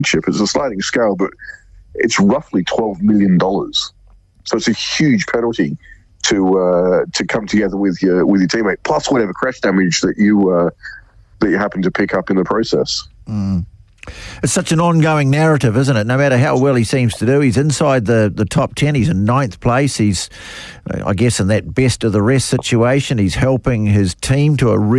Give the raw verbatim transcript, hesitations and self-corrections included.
It's a sliding scale, but it's roughly twelve million dollars. So it's a huge penalty to uh, to come together with your with your teammate, plus whatever crash damage that you uh, that you happen to pick up in the process. Mm. It's such an ongoing narrative, isn't it? No matter how well he seems to do, he's inside the, the top ten. He's in ninth place. He's, I guess, in that best of the rest situation. He's helping his team to a